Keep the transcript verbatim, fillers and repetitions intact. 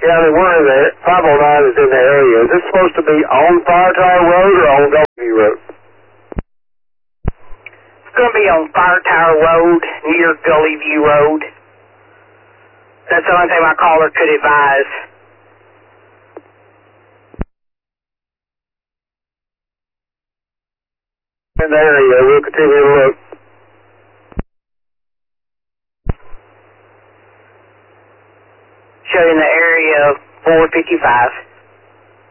County, we're in the five oh nine is in the area. Is this supposed to be on Fire Tower Road or on Gulfview Road? It's going to be on Fire Tower Road near Gully View Road. That's the only thing my caller could advise. In the area, we'll continue to look. Showing the area four fifty-five.